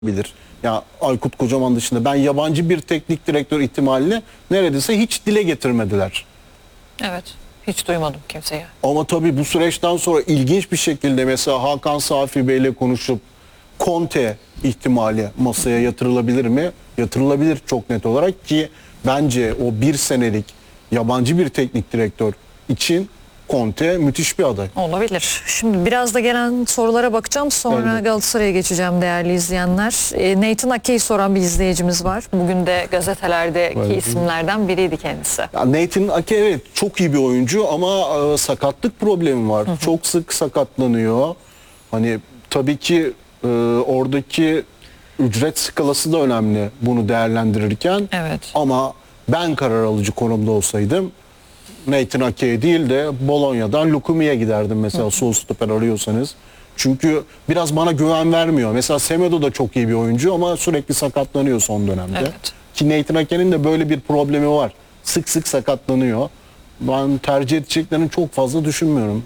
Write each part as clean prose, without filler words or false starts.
bilir. Ya Aykut Kocaman dışında ben yabancı bir teknik direktör ihtimalini neredeyse hiç dile getirmediler. Evet. Hiç duymadım kimseyi. Ama tabii bu süreçten sonra ilginç bir şekilde mesela Hakan Safi Bey'le konuşup Conte ihtimali masaya yatırılabilir mi? Yatırılabilir çok net olarak ki bence o bir senelik yabancı bir teknik direktör için Conte müthiş bir aday. Olabilir. Şimdi biraz da gelen sorulara bakacağım. Sonra Evet. Galatasaray'a geçeceğim değerli izleyenler. Nathan Ake'yi soran bir izleyicimiz var. Bugün de gazetelerdeki Evet. isimlerden biriydi kendisi. Ya Nathan Ake evet çok iyi bir oyuncu ama sakatlık problemi var. Çok sık sakatlanıyor. Hani tabii ki oradaki ücret skalası da önemli bunu değerlendirirken. Evet. Ama ben karar alıcı konumda olsaydım Nathan Ake'ye değil de Bologna'dan Lukumi'ye giderdim mesela sol stoper arıyorsanız. Çünkü biraz bana güven vermiyor. Mesela Semedo da çok iyi bir oyuncu ama sürekli sakatlanıyor son dönemde. Evet. Ki Nathan Ake'nin de böyle bir problemi var. Sık sık sakatlanıyor. Ben tercih edeceklerini çok fazla düşünmüyorum.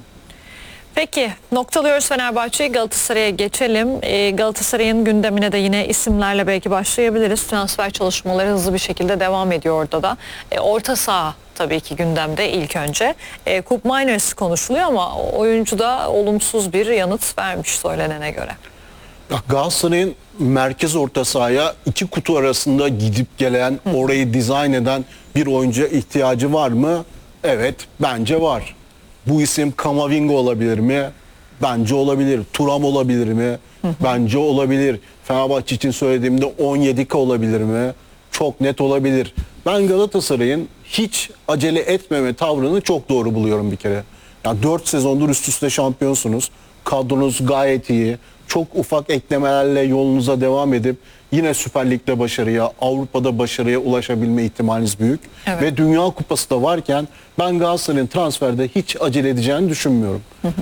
Peki noktalıyoruz Fenerbahçe'yi, Galatasaray'a geçelim. Galatasaray'ın gündemine de yine isimlerle belki başlayabiliriz. Transfer çalışmaları hızlı bir şekilde devam ediyor orada da. Orta saha tabii ki gündemde ilk önce. Koop Miners konuşuluyor ama oyuncu da olumsuz bir yanıt vermiş söylenene göre. Ya Galatasaray'ın merkez orta sahaya iki kutu arasında gidip gelen, orayı dizayn eden bir oyuncuya ihtiyacı var mı? Evet, bence var. Bu isim Kamavinga olabilir mi? Bence olabilir. Thuram olabilir mi? Bence olabilir. Fenerbahçe için söylediğimde 17K olabilir mi? Çok net olabilir. Ben Galatasaray'ın hiç acele etmeme tavrını çok doğru buluyorum bir kere. Ya 4 sezondur üst üste şampiyonsunuz. Kadronuz gayet iyi. Çok ufak eklemelerle yolunuza devam edip yine Süper Lig'de başarıya, Avrupa'da başarıya ulaşabilme ihtimaliniz büyük. Evet. Ve Dünya Kupası da varken ben Galatasaray'ın transferde hiç acele edeceğini düşünmüyorum.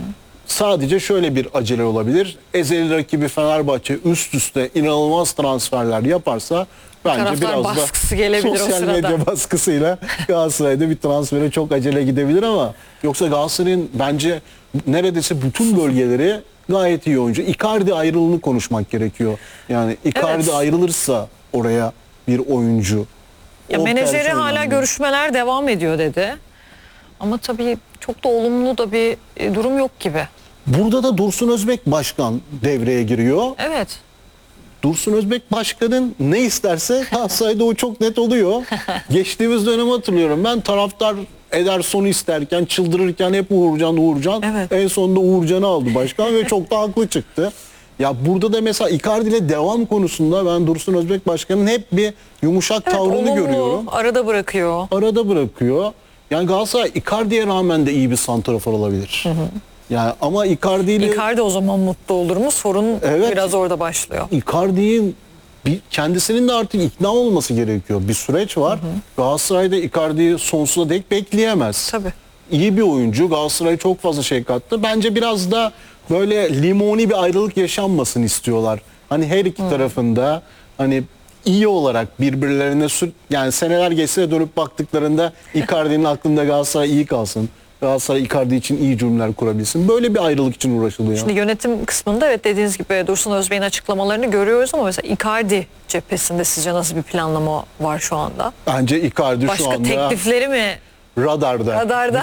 Sadece şöyle bir acele olabilir. Ezeli rakibi Fenerbahçe üst üste inanılmaz transferler yaparsa bence Taraftar biraz baskısı da gelebilir o sosyal sırada. medya baskısıyla Galatasaray'da bir transfere çok acele gidebilir ama yoksa Galatasaray'ın bence neredeyse bütün bölgeleri gayet iyi oyuncu. Icardi ayrılığını konuşmak gerekiyor. Yani Icardi Evet. ayrılırsa oraya bir oyuncu. Ya o menajeri tercih hala önemli. görüşmeler devam ediyor dedi. Ama tabii çok da olumlu da bir durum yok gibi. Burada da Dursun Özbek başkan devreye giriyor. Evet. Dursun Özbek başkanın ne isterse Galatasaray'da o çok net oluyor. Geçtiğimiz dönemi hatırlıyorum. Ben taraftar Ederson'u isterken, çıldırırken hep Uğurcan. Evet. En sonunda Uğurcan'ı aldı başkan ve çok da haklı çıktı. Ya burada da mesela Icardi ile devam konusunda ben Dursun Özbek başkanın hep bir yumuşak Evet, tavrını olumlu, görüyorum. arada bırakıyor. Arada bırakıyor. Yani Galatasaray Icardi'ye rağmen de iyi bir santrafor olabilir. Yani ama Icardi ile Icardi o zaman mutlu olur mu? Sorun Evet. biraz orada başlıyor. Icardi'nin kendisinin de artık ikna olması gerekiyor. Bir süreç var. Galatasaray'da Icardi'yi sonsuza dek bekleyemez. Tabii. İyi bir oyuncu. Galatasaray çok fazla şey kattı. Bence biraz da böyle limoni bir ayrılık yaşanmasın istiyorlar. Hani her iki tarafında hani iyi olarak birbirlerine yani seneler geçse de dönüp baktıklarında Icardi'nin aklında Galatasaray iyi kalsın. Galatasaray Icardi için iyi cümleler kurabilsin. Böyle bir ayrılık için uğraşılıyor. Şimdi yönetim kısmında evet dediğiniz gibi Dursun Özbey'in açıklamalarını görüyoruz ama mesela Icardi cephesinde sizce nasıl bir planlama var şu anda? Bence Icardi Başka şu anda teklifleri mi radarda. radarda?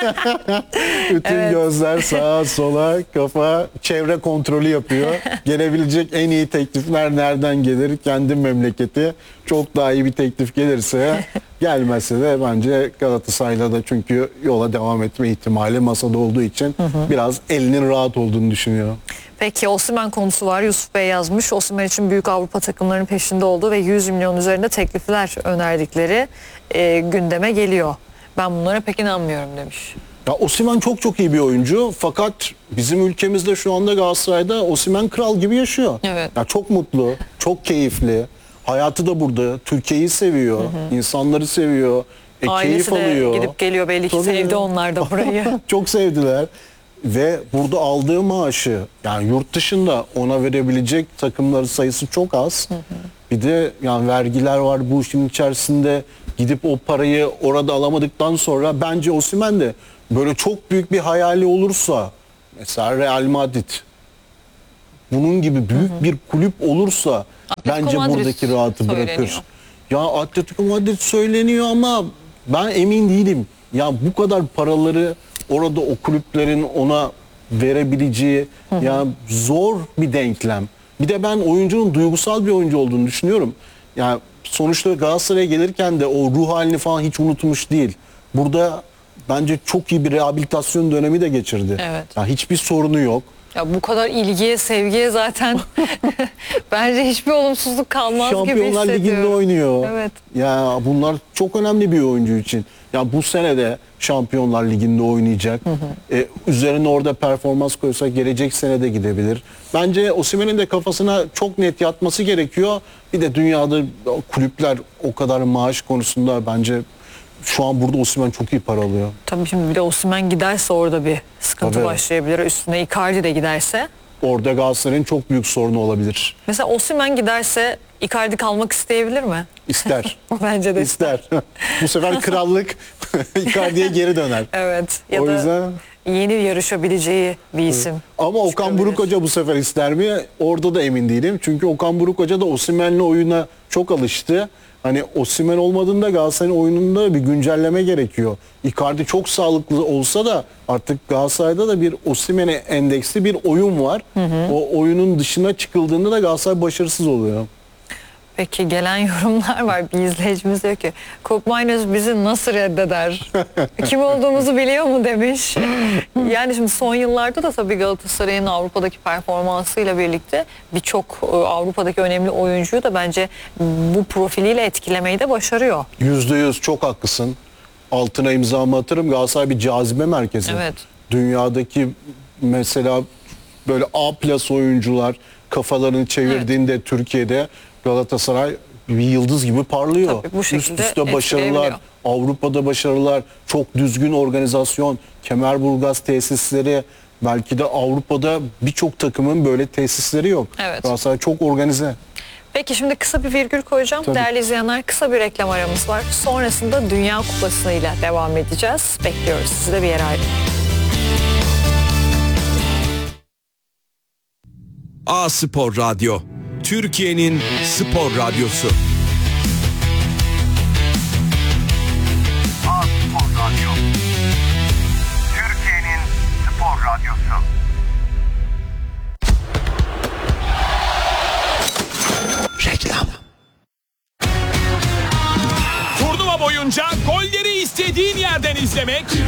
Bütün Evet. gözler sağa sola, kafa çevre kontrolü yapıyor. Gelebilecek en iyi teklifler nereden gelir? Kendi memleketi. Çok daha iyi bir teklif gelirse, gelmezse de bence Galatasaray'la da çünkü yola devam etme ihtimali masada olduğu için biraz elinin rahat olduğunu düşünüyor. Peki Osimhen konusu var. Yusuf Bey yazmış. Osimhen için büyük Avrupa takımlarının peşinde olduğu ve 100 milyon üzerinde teklifler önerdikleri gündeme geliyor. Ben bunlara pek inanmıyorum demiş. Ya Osimhen çok iyi bir oyuncu fakat bizim ülkemizde şu anda Galatasaray'da Osimhen kral gibi yaşıyor. Evet. Ya çok mutlu, çok keyifli. Hayatı da burada. Türkiye'yi seviyor, insanları seviyor, keyif Ailesi de alıyor. gidip geliyor belli ki Tabii. sevdi onlar da burayı. Çok sevdiler. Ve burada aldığı maaşı yani yurt dışında ona verebilecek takımların sayısı çok az. Bir de yani vergiler var bu işin içerisinde, gidip o parayı orada alamadıktan sonra bence Osimhen de böyle çok büyük bir hayali olursa mesela Real Madrid bunun gibi büyük bir kulüp olursa Atletico bence Madrid buradaki rahatı söyleniyor. bırakır. Ya Atletico Madrid söyleniyor ama ben emin değilim. Ya bu kadar paraları orada o kulüplerin ona verebileceği ya zor bir denklem. Bir de ben oyuncunun duygusal bir oyuncu olduğunu düşünüyorum. Yani sonuçta Galatasaray'a gelirken de o ruh halini falan hiç unutmuş değil. Burada bence çok iyi bir rehabilitasyon dönemi de geçirdi. Evet. Ya hiçbir sorunu yok. Ya bu kadar ilgiye, sevgiye zaten bence hiçbir olumsuzluk kalmaz gibi Şampiyonlar Ligi'nde hissediyorum. oynuyor. Evet. Ya bunlar çok önemli bir oyuncu için. Ya bu sene de Şampiyonlar Ligi'nde oynayacak. Üzerine orada performans koysa gelecek sene de gidebilir. Bence Osimhen'in de kafasına çok net yatması gerekiyor. Bir de dünyada kulüpler o kadar maaş konusunda bence şu an burada Osimhen çok iyi para alıyor. Tabii şimdi bir de Osimhen giderse orada bir sıkıntı Tabii. başlayabilir. Üstüne Icardi de giderse. Orada Galatasaray'ın çok büyük sorunu olabilir. Mesela Osimhen giderse Icardi kalmak isteyebilir mi? İster. Bence de. İster. Bu sefer krallık Icardi'ye geri döner. Evet. Ya O da yüzden yeni yarışabileceği bir isim. ama Okan çıkabilir. Buruk Hoca bu sefer ister mi? Orada da emin değilim. Çünkü Okan Buruk Hoca da Osimhen'le oyuna çok alıştı. Hani Osimhen olmadığında Galatasaray'ın oyununda bir güncelleme gerekiyor. Icardi çok sağlıklı olsa da artık Galatasaray'da da bir Osimhen'e endeksli bir oyun var. O oyunun dışına çıkıldığında da Galatasaray başarısız oluyor. Peki gelen yorumlar var. Bir izleyicimiz diyor ki Koopmeiners bizi nasıl reddeder? Kim olduğumuzu biliyor mu demiş. Yani şimdi son yıllarda da tabii Galatasaray'ın Avrupa'daki performansıyla birlikte birçok Avrupa'daki önemli oyuncuyu da bence bu profiliyle etkilemeyi de başarıyor. %100 çok haklısın. Altına imzamı atarım. Galatasaray bir cazibe merkezi. Evet. Dünyadaki mesela böyle A+ oyuncular kafalarını çevirdiğinde Türkiye'de Galatasaray bir yıldız gibi parlıyor. Tabii, bu şekilde Üst üste başarılar, etkileyebiliyor. Avrupa'da başarılar, çok düzgün organizasyon, Kemerburgaz tesisleri, belki de Avrupa'da birçok takımın böyle tesisleri yok. Evet. Galatasaray çok organize. Peki şimdi kısa bir virgül koyacağım. Tabii. Değerli izleyenler, kısa bir reklam aramız var. Sonrasında Dünya Kupası ile devam edeceğiz. Bekliyoruz sizi de bir yere ayrılın. A Spor Radyo, Türkiye'nin spor radyosu. A Spor Radyo, Türkiye'nin spor radyosu. Reklam. Turnuva boyunca golleri istediğin yerden izlemek